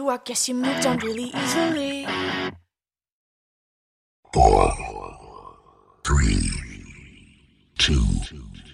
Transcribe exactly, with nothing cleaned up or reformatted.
you, I guess you moved on really easily. Four, three, two,